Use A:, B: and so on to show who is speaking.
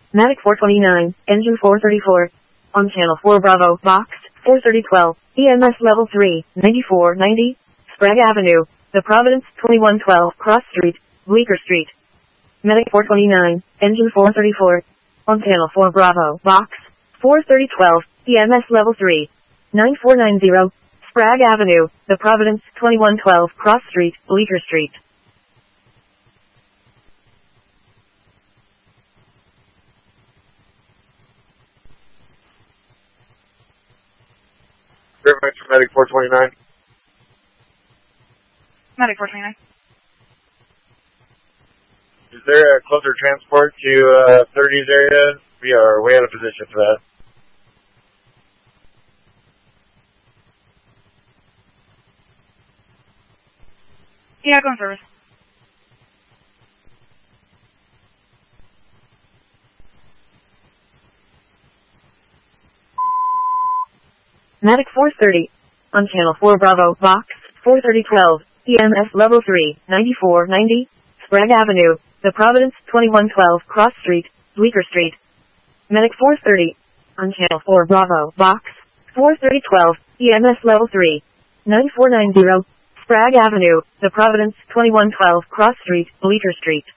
A: Matic 429, engine 434. On channel 4 Bravo, box 43012, EMS level 3, 9490, Sprague Avenue, The Providence 2112, Cross Street, Bleecker Street. Medic 429, engine 434. On channel 4 Bravo, box 43012, EMS level 3, 9490, Sprague Avenue, The Providence 2112, Cross Street, Bleecker Street.
B: Fairfax for Medic 429.
C: Medic 429.
B: Is there a closer transport to 30s area? We are way out of position for that.
C: Yeah, go in service.
A: Matic 430. On channel 4 Bravo, box 43012, EMS level 3, 9490, Sprague Avenue, The Providence 2112, Cross Street, Bleecker Street. Medic 430. On channel 4 Bravo, box 43012, EMS level 3, 9490, Sprague Avenue, The Providence 2112, Cross Street, Bleecker Street.